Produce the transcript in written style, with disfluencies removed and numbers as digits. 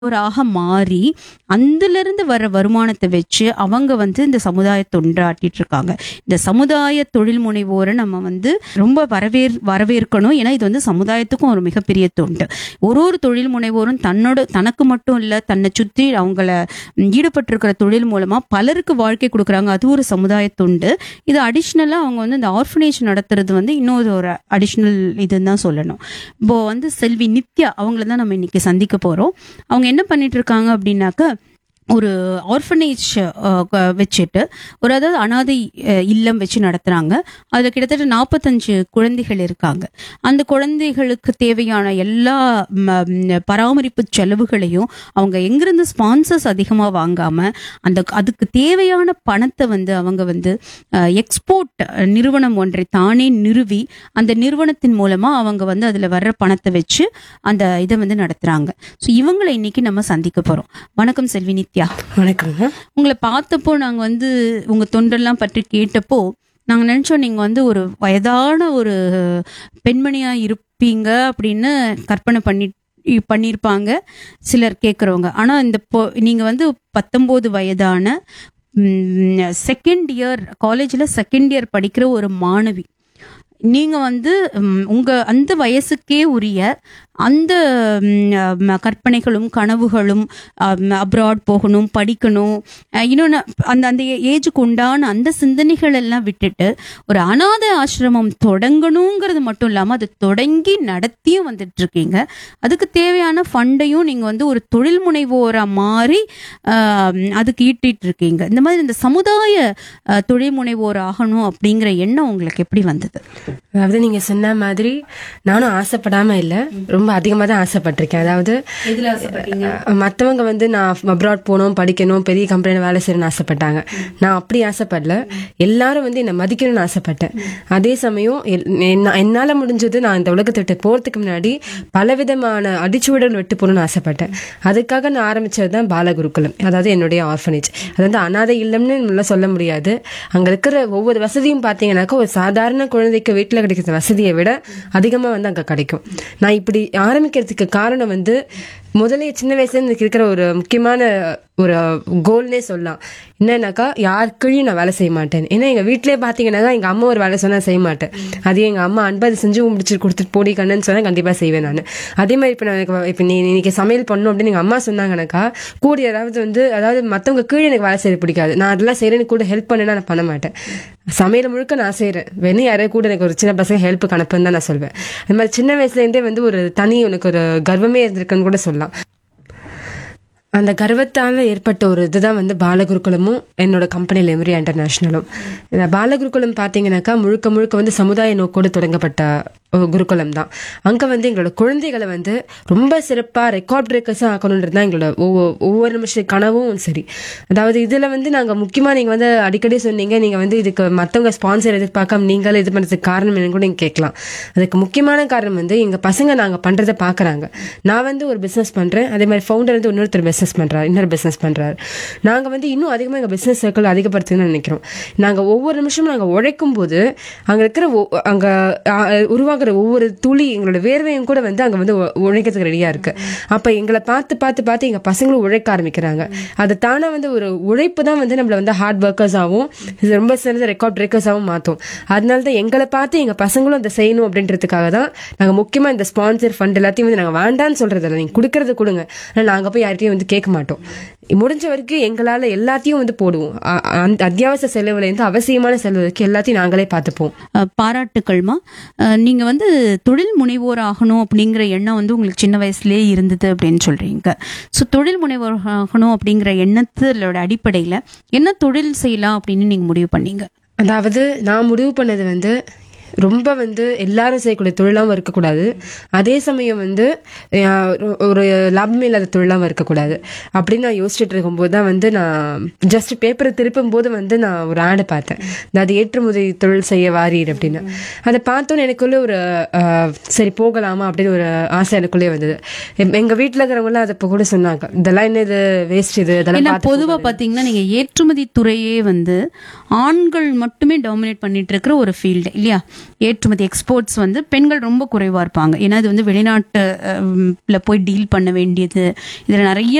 ஒராக மாறி அதிலிருந்து வர வருமானத்தை வச்சு அவங்க வந்து இந்த சமுதாய தொண்டாட்டிட்டு இருக்காங்க. இந்த சமுதாய தொழில் முனைவோரை நம்ம வந்து ரொம்ப வரவேற்கணும். ஏன்னா இது வந்து சமுதாயத்துக்கும் ஒரு மிகப்பெரிய தொண்டு. ஒரு தொழில் முனைவோரும் தனக்கு மட்டும் இல்ல, தன்னை சுற்றி அவங்கள ஈடுபட்டிருக்கிற தொழில் மூலமா பலருக்கு வாழ்க்கை கொடுக்குறாங்க. அது ஒரு சமுதாய தொண்டு. இது அடிஷ்னலா அவங்க வந்து இந்த ஆர்ஃபனேஜ் நடத்துறது வந்து இன்னொரு ஒரு அடிஷ்னல் இதுன்னு தான் சொல்லணும். இப்போ வந்து செல்வி நித்யா அவங்கள தான் நம்ம இன்னைக்கு சந்திக்க போறோம். அவங்க என்ன பண்ணிட்டு இருக்காங்க அப்படின்னாக்க, ஒரு ஆர்ஃபனேஜ் வச்சுட்டு அதாவது அனாதை இல்லம் வச்சு நடத்துறாங்க. அதுல கிட்டத்தட்ட 45 குழந்தைகள் இருக்காங்க. அந்த குழந்தைகளுக்கு தேவையான எல்லா பராமரிப்பு செலவுகளையும் அவங்க எங்கிருந்து ஸ்பான்சர்ஸ் அதிகமா வாங்காம அதுக்கு தேவையான பணத்தை வந்து அவங்க வந்து எக்ஸ்போர்ட் நிறுவனம் ஒன்றை தானே நிறுவி அந்த நிறுவனத்தின் மூலமா அவங்க வந்து அதுல வர்ற பணத்தை வச்சு அந்த இதை வந்து நடத்துறாங்க. ஸோ இவங்களை இன்னைக்கு நம்ம சந்திக்க போறோம். வணக்கம் செல்வி நித்யா. வணக்கங்க. உங்களை பார்த்தப்போ நாங்க வந்து உங்க தொண்டெல்லாம் பற்றி கேட்டப்போ நாங்க நினைச்சோம் நீங்க வந்து ஒரு வயதான ஒரு பெண்மணியா இருப்பீங்க அப்படின்னு கற்பனை பண்ணியிருப்பாங்க சிலர் கேட்குறவங்க. ஆனா நீங்க வந்து 19 வயதான செகண்ட் இயர் காலேஜ்ல செகண்ட் இயர் படிக்கிற ஒரு மாணவி. நீங்க வந்து உங்க அந்த வயசுக்கே உரிய அந்த கற்பனைகளும் கனவுகளும் அப்ராட் போகணும், படிக்கணும், இன்னொன்று அந்த ஏஜுக்கு உண்டான அந்த சிந்தனைகள் எல்லாம் விட்டுட்டு ஒரு அனாதை ஆசிரமம் தொடங்கணுங்கிறது மட்டும் இல்லாமல் அது தொடங்கி நடத்தியும் வந்துட்டு இருக்கீங்க. அதுக்கு தேவையான ஃபண்டையும் நீங்கள் வந்து ஒரு தொழில் முனைவோரா மாறி அதுக்கு ஈட்டிட்டு இருக்கீங்க. இந்த மாதிரி இந்த சமுதாய தொழில் முனைவோர் ஆகணும் அப்படிங்கிற எண்ணம் உங்களுக்கு எப்படி வந்தது? அதாவது நீங்க சொன்ன மாதிரி நானும் ஆசைப்படாம இல்ல, ரொம்ப அதிகமா தான் ஆசைப்பட்டிருக்கேன். அதாவது மற்றவங்க வந்து நான் அப்ராட் போகணும், படிக்கணும், பெரிய கம்பெனியில் வேலை செய்யணும்னு ஆசைப்பட்டாங்க. நான் அப்படி ஆசைப்படல. எல்லாரும் வந்து என்னை மதிக்கணும்னு ஆசைப்பட்டேன். அதே சமயம் என்னால முடிஞ்சது நான் இந்த உலகத்தை விட்டு போறதுக்கு முன்னாடி பலவிதமான அடிச்சுவடல் விட்டு போகணும்னு ஆசைப்பட்டேன். அதுக்காக நான் ஆரம்பிச்சது தான் பாலகுருகுலம், அதாவது என்னுடைய ஆர்ஃபனேஜ். அது வந்து அனாதை இல்லம்னு சொல்ல முடியாது. அங்க இருக்கிற ஒவ்வொரு வசதியும் பார்த்தீங்கன்னாக்கா ஒரு சாதாரண குழந்தைக்கு வீட்டில் கிடைக்கிற வசதியை விட அதிகமா வந்து அங்க கிடைக்கும். நான் இப்படி ஆரம்பிக்கிறதுக்கு காரணம் வந்து முதலே சின்ன வயசுல எனக்கு இருக்கிற ஒரு முக்கியமான ஒரு கோல்னே சொல்லலாம். என்னன்னாக்கா யாருக்கையும் நான் வேலை செய்ய மாட்டேன். ஏன்னா எங்க வீட்டிலே பாத்தீங்கன்னா எங்க அம்மா ஒரு வேலை சொன்னா செய்ய மாட்டேன். அதே எங்க அம்மா அன்பது செஞ்சு முடிச்சு கொடுத்துட்டு போடி கண்ணன்னு சொன்னா கண்டிப்பா செய்வேன் நான். அதே மாதிரி இப்ப நீ இன்னைக்கு சமையல் பண்ணும் அப்படின்னு எங்க அம்மா சொன்னாங்கன்னாக்கா கூட யாராவது வந்து அதாவது மத்தவங்க கீழே எனக்கு வேலை செய்ய பிடிக்காது. நான் அதெல்லாம் செய்யறேன்னு கூட ஹெல்ப் பண்ணேன்னா நான் பண்ண மாட்டேன். சமையல் முழுக்க நான் செய்யறேன். வேணும் யாரையும் கூட எனக்கு ஒரு சின்ன பசங்க ஹெல்ப் கணப்புன்னு தான் நான் சொல்வேன். அது மாதிரி சின்ன வயசுல இருந்தே வந்து ஒரு தனி உனக்கு ஒரு கர்வமே இருந்திருக்குன்னு கூட சொல்லலாம். அந்த கர்வத்தால ஏற்பட்ட ஒரு இதுதான் வந்து பாலகுருகுலமும் என்னோட கம்பெனி லெமரியா இன்டர்நேஷனலும். இந்த பாலகுருகுலம் பாத்தீங்கன்னாக்கா முழுக்க முழுக்க வந்து சமுதாய நோக்கோடு தொடங்கப்பட்ட குருகுலம் தான். அங்க வந்து எங்களோட குழந்தைகளை வந்து ரொம்ப சிறப்பா ரெக்கார்ட் பிரேக்கர்ஸா ஆக்கணுன்றது தான் எங்களோட ஒவ்வொரு நிமிஷம் கனவும் சரி. அதாவது இதுல வந்து நாங்க முக்கியமா நீங்க வந்து அடிக்கடி சொன்னீங்க, நீங்க வந்து இதுக்கு மத்தவங்க ஸ்பான்சர் எதிர்பார்க்காம நீங்களே இது பண்றதுக்கு காரணம் என்னன்னு கூட நீங்க கேட்கலாம். அதுக்கு முக்கியமான காரணம் வந்து எங்க பசங்க நாங்க பண்றதை பாக்குறாங்க. நான் வந்து ஒரு பிசினஸ் பண்றேன், அதே மாதிரி ஃபவுண்டர் வந்து இன்னொரு பிசினஸ் பண்றாரு. நாங்க வந்து இன்னும் அதிகமா எங்க பிசினஸ் சர்க்கிள் அதிகப்படுத்தணும்னு நினைக்கிறோம். நாங்க ஒவ்வொரு நிமிஷமும் நாங்க உழைக்கும் போது அங்க இருக்கிற அங்க உருவாக ஒவ்வொரு துளி எங்களோட வேர்வையும் கூட வந்து அங்க வந்து உழைக்கிறதுக்கு ரெடியா இருக்கு. அப்ப எங்களை பார்த்து எங்க பசங்களும் உழைக்க ஆரம்பிக்கிறாங்க. அது தானே வந்து ஒரு உழைப்பு தான் வந்து நம்மள வந்து ஹார்ட் ஒர்க்கர்ஸ் ஆகும், ரொம்ப சிறந்த ரெக்கார்ட் பிரேக்கர்ஸ் ஆகும் மாத்தும். அதனாலதான் எங்களை பார்த்து எங்க பசங்களும் அதை செய்யணும் அப்படின்றதுக்காக தான் நாங்க முக்கியமா இந்த ஸ்பான்சர் ஃபண்ட் எல்லாத்தையும் வந்து நாங்க வேண்டான்னு சொல்றதில்ல, நீங்க கொடுக்கறது கொடுங்க, ஆனா நாங்க போய் யார்கிட்டயும் வந்து கேட்க மாட்டோம். முடிஞ்ச வரைக்கும் எங்களால எல்லாத்தையும் வந்து போடுவோம். அத்தியாவசிய செலவுல இருந்து அவசியமான செலவுக்கு எல்லாத்தையும் நாங்களே பார்த்துப்போம். பாராட்டுக்கள்மா. நீங்க வந்து தொழில் முனைவோர் ஆகணும் அப்படிங்கிற எண்ணம் வந்து உங்களுக்கு சின்ன வயசுலயே இருந்தது அப்படின்னு சொல்றீங்க. ஸோ தொழில் முனைவோர் ஆகணும் அப்படிங்கிற எண்ணத்தோட அடிப்படையில என்ன தொழில் செய்யலாம் அப்படின்னு நீங்க முடிவு பண்ணீங்க? அதாவது நான் முடிவு பண்ணது வந்து ரொம்ப வந்து எல்லாரும் செய்யக்கூடிய தொழிலாகவும் இருக்கக்கூடாது, அதே சமயம் வந்து ஒரு லாபமே இல்லாத தொழிலாகவும் இருக்கக்கூடாது அப்படின்னு நான் யோசிச்சுட்டு இருக்கும்போது தான் வந்து நான் ஜஸ்ட் பேப்பரை திருப்பும் போது வந்து நான் ஒரு ஆடை பார்த்தேன். அது ஏற்றுமதி தொழில் செய்ய வாரீர் அப்படின்னு. அதை பார்த்தோன்னு எனக்குள்ள ஒரு சரி போகலாமா அப்படின்னு ஒரு ஆசை எனக்குள்ளே வந்தது. எங்க வீட்டில் இருக்கிறவங்களாம் அதை இப்போ கூட சொன்னாங்க, இதெல்லாம் என்ன இது வேஸ்ட், இது இதெல்லாம். பொதுவாக பார்த்தீங்கன்னா நீங்க ஏற்றுமதி துறையே வந்து ஆண்கள் மட்டுமே டாமினேட் பண்ணிட்டு இருக்கிற ஒரு ஃபீல்டு இல்லையா? ஏற்றுமதி எக்ஸ்போர்ட்ஸ் வந்து பெண்கள் ரொம்ப குறைவா இருப்பாங்க. ஏன்னா இது வந்து வெளிநாட்டுல போய் டீல் பண்ண வேண்டியது, இதுல நிறைய